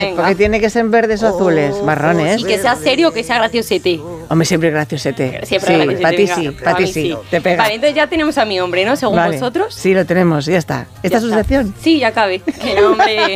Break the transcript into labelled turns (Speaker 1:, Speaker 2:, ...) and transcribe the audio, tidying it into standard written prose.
Speaker 1: Porque tiene que ser verdes o azules, marrones.
Speaker 2: Y que sea serio o que sea graciosete.
Speaker 1: Hombre, siempre graciosete.
Speaker 2: Siempre graciosete.
Speaker 1: Para ti sí, te pega.
Speaker 2: Vale, entonces ya tenemos a mi hombre, ¿no? Según vosotros.
Speaker 1: Sí, lo tenemos, ya está. ¿Esta es su sección?
Speaker 2: Sí, ya cabe. Que no, hombre.